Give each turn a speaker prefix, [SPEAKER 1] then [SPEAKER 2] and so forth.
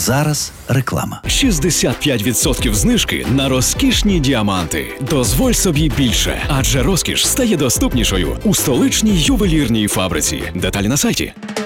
[SPEAKER 1] зараз реклама.
[SPEAKER 2] 65% знижки на розкішні діаманти. Дозволь собі більше, адже розкіш стає доступнішою у столичній ювелірній фабриці. Деталі на сайті.